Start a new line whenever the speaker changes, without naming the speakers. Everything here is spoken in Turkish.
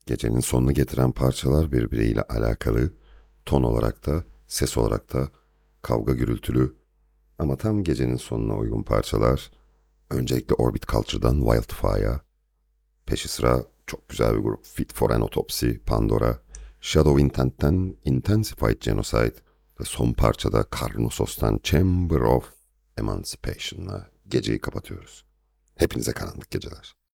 Gecenin sonunu getiren parçalar birbiriyle alakalı, ton olarak da, ses olarak da kavga gürültülü ama tam gecenin sonuna uygun parçalar. Öncelikle Orbit Culture'dan Wildfire, peşi sıra çok güzel bir grup Fit for an Autopsy, Pandora, Shadow Intent'ten Intensified Genocide ve son parçada Carnosos'tan Chamber of Emancipation'la geceyi kapatıyoruz. Hepinize karanlık geceler.